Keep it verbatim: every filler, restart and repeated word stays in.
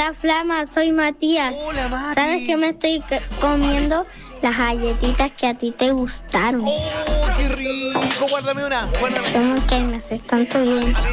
Hola Flama, soy Matías. Hola, Mati. ¿Sabes que me estoy c- comiendo las galletitas que a ti te gustaron? ¡Oh, qué rico! Guárdame una. Guárdame. ¿Cómo que me haces tanto bien?